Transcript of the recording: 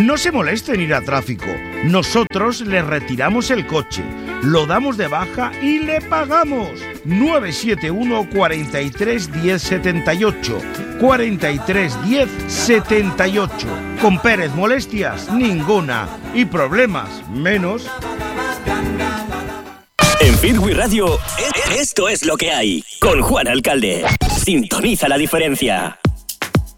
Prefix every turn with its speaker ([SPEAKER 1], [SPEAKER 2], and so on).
[SPEAKER 1] No se molesten ir a tráfico. Nosotros le retiramos el coche, lo damos de baja y le pagamos. 971 43 10 78. 43 10 78. Con Pérez, molestias ninguna y problemas menos.
[SPEAKER 2] En Fitwi Radio, esto es lo que hay. Con Juan Alcalde. Sintoniza la diferencia.